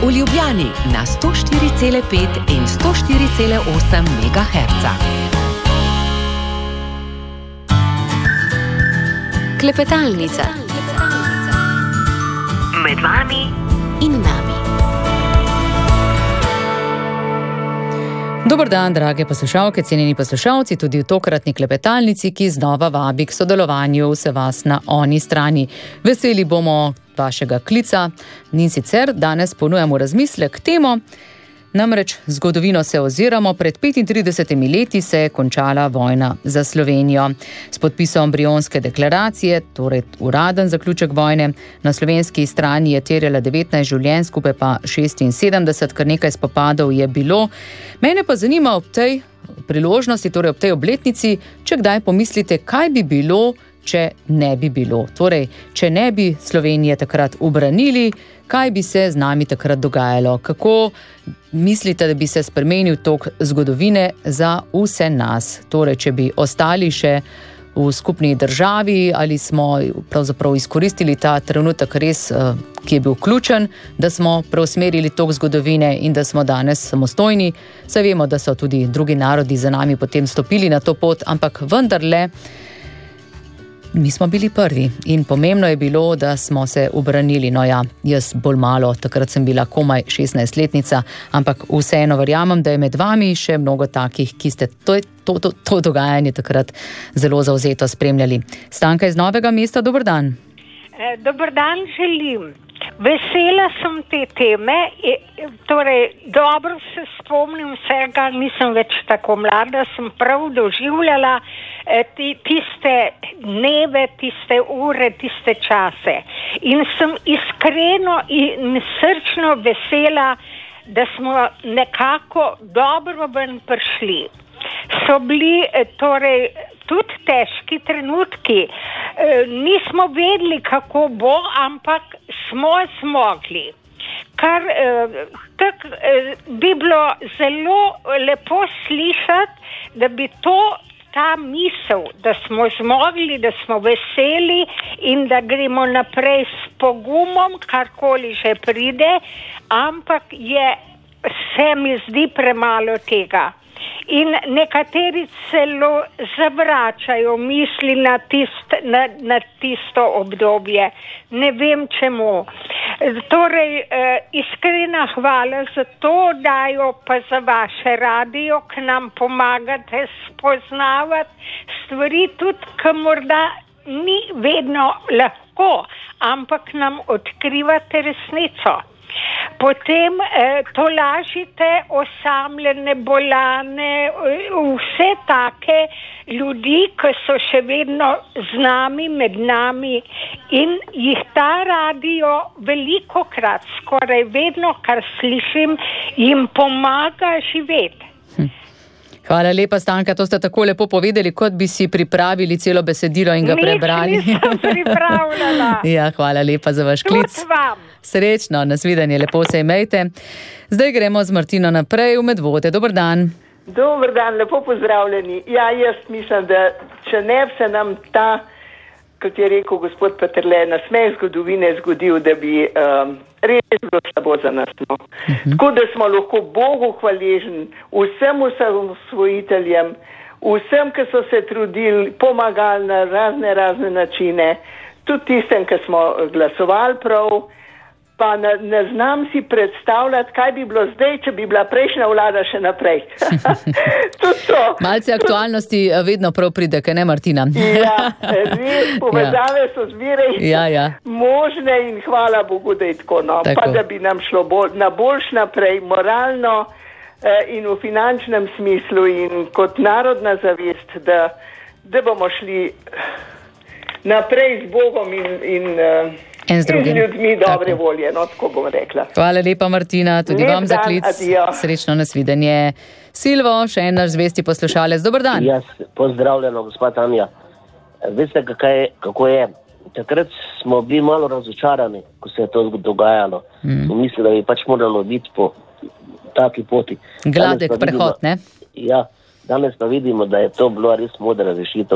v Ljubljani na 104,5 in 104,8 MHz. Klepetalnica. Med vami in nami. Dober dan, drage poslušalke, cenjeni poslušalci, tudi v tokratni klepetalnici, ki znova vabi k sodelovanju vse vas na oni strani. Veseli bomo vašega klica in sicer danes ponujamo razmislek temo, namreč zgodovino se oziramo, pred 35 leti se je končala vojna za Slovenijo. S podpisom Brionske deklaracije, torej uraden zaključek vojne, na slovenski strani je terjala 19 življenj, skupaj pa 76, kar nekaj spopadov je bilo. Mene pa zanima ob tej priložnosti, torej ob tej obletnici, če kdaj pomislite, kaj bi bilo, če ne bi bilo. Torej, če ne bi Slovenije takrat ubranili, kaj bi se z nami takrat dogajalo? Kako mislite, da bi se spremenil tok zgodovine za vse nas? Torej, če bi ostali še v skupni državi ali smo pravzaprav izkoristili ta trenutek res, ki je bil ključen, da smo preusmerili tok zgodovine in da smo danes samostojni. Saj vemo, da so tudi drugi narodi za nami potem stopili na to pot, ampak vendarle mi smo bili prvi in pomembno je bilo, da smo se ubranili. No ja, jaz bolj malo, takrat sem bila komaj 16-letnica, ampak vseeno verjamem, da je med vami še mnogo takih, ki ste to dogajanje takrat zelo zavzeto spremljali. Stanka iz Novega mesta, dober dan. Dober dan želim. Vesela sem te teme, torej dobro se spomnim vsega, nisem več tako mlada, sem prav doživljala tiste dneve, tiste ure, tiste čase. In sem iskreno in srčno vesela, da smo nekako dobro ven prišli. So bili torej tudi težki trenutki. Nismo vedeli, kako bo, ampak smo zmogli. Kar bi bilo zelo lepo slišati, da bi ta misel, da smo zmogli, da smo veseli in da gremo naprej s pogumom, karkoli že pride, ampak se mi zdi premalo tega. In nekateri celo zavračajo misli na tisto obdobje. Ne vem čemu. Torej, iskrena hvala za to, dajo pa za vaše radio, k nam pomagate spoznavati stvari, tudi ki morda ni vedno lahko, ampak nam odkrivate resnico. Potem tolažite osamljene, bolane, vse take ljudi, ki so še vedno z nami, med nami in jih ta radio velikokrat, skoraj vedno, kar slišim, jim pomaga živeti. Hvala lepa, Stanka, to ste tako lepo povedali, kot bi si pripravili celo besedilo in ga prebrali. Nisem pripravljala. Ja, hvala lepa za vaš klic. Tudi vam. Srečno, nasvidenje, lepo se imejte. Zdaj gremo z Martino naprej v Medvode. Dober dan. Dober dan, lepo pozdravljeni. Ja, jaz mislim, da če ne bi se nam ta, kot je rekel gospod Peterle, nasmeh zgodovine zgodil, da bi res bilo slabo za nas. No. Tako da smo lahko Bogu hvaležni, vsem osvojiteljem, vsem, ki so se trudili, pomagali na razne načine, tudi tistem, ki smo glasovali prav, pa ne znam si predstavljati, kaj bi bilo zdaj, če bi bila prejšnja vlada še naprej. Malce aktualnosti vedno prav pride, kaj ne, Martina? Ja, res, povezave so zmeraj možne in hvala Bogu, da je tako. No. Pa da bi nam šlo na boljš naprej, moralno in v finančnem smislu in kot narodna zavest, da bomo šli naprej z Bogom in z ljudmi dobre volje, no, tako bom rekla. Hvala lepa, Martina, tudi vam za klic. Srečno nasvidenje. Silvo, še en naš zvesti poslušalec. Dober dan. Pozdravljeno, gospod Tanja. Veste, kako je? Takrat smo bili malo razočarani, ko se je to dogajalo. Mislim, da bi pač moralo biti po taki poti. Gladek prehod, ne? Ja, danes pa vidimo, da je to bilo res modra rešitev.